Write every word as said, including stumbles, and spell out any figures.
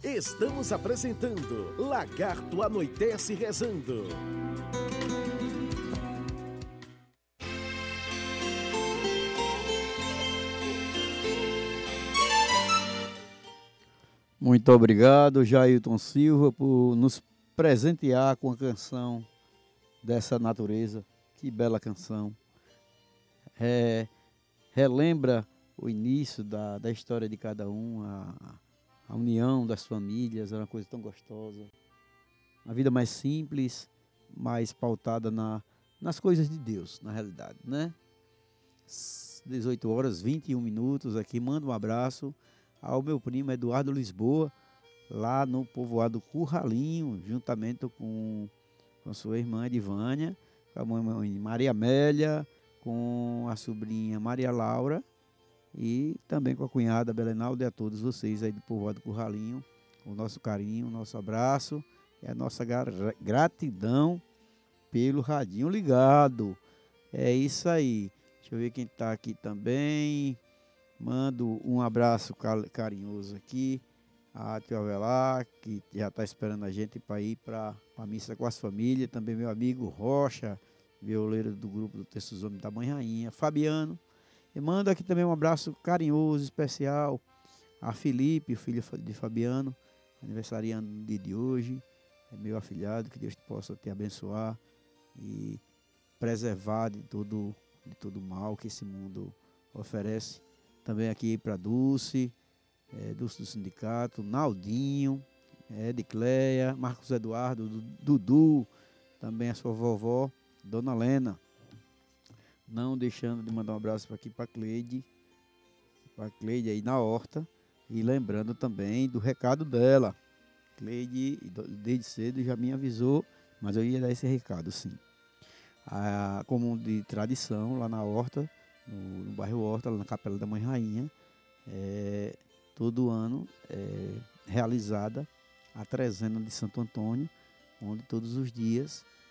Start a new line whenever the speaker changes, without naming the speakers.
Estamos apresentando Lagarto Anoitece Rezando.
Muito obrigado, Jailton Silva, por nos presentear com a canção dessa natureza. Que bela canção. É, relembra o início da, da história de cada um, a, a união das famílias, é uma coisa tão gostosa. Uma vida mais simples, mais pautada na, nas coisas de Deus, na realidade, né? dezoito horas e vinte e um minutos aqui, mando um abraço ao meu primo Eduardo Lisboa, lá no povoado Curralinho, juntamente com, com sua irmã Edivânia, com a mãe Maria Amélia, com a sobrinha Maria Laura e também com a cunhada Belenalda e a todos vocês aí do povoado Curralinho, o nosso carinho, o nosso abraço e a nossa gratidão pelo radinho ligado. É isso aí. Deixa eu ver quem está aqui também. Mando um abraço carinhoso aqui a Tio Avelar, que já está esperando a gente para ir para a missa com as famílias. Também meu amigo Rocha, violeiro do grupo do Textos Homens da Mãe Rainha, Fabiano. E mando aqui também um abraço carinhoso, especial a Felipe, filho de Fabiano, aniversariando no dia de hoje. É meu afilhado, que Deus possa te abençoar e preservar de todo, de todo mal que esse mundo oferece. Também aqui para Dulce, é, Dulce do Sindicato, Naldinho, é, Edicleia, Marcos Eduardo, Dudu, também a sua vovó, Dona Lena. Não deixando de mandar um abraço para aqui para Cleide, para Cleide aí na horta, e lembrando também do recado dela. Cleide, desde cedo, já me avisou, mas eu ia dar esse recado, sim. Ah, como de tradição, lá na horta, no, no bairro Horta, lá na Capela da Mãe Rainha, é, todo ano é realizada a trezena de Santo Antônio, onde todos os dias